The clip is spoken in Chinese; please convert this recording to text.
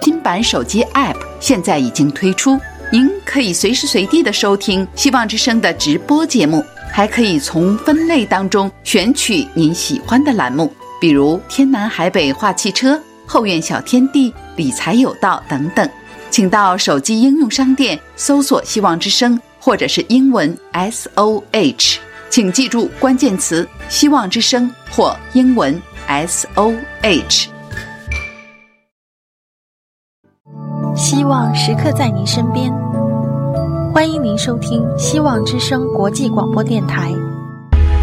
新版手机 App 现在已经推出，您可以随时随地的收听希望之声的直播节目，还可以从分类当中选取您喜欢的栏目，比如天南海北话汽车、后院小天地、理财有道等等。请到手机应用商店搜索希望之声，或者是英文 SOH， 请记住关键词希望之声或英文 SOH。 希望时刻在您身边，欢迎您收听希望之声国际广播电台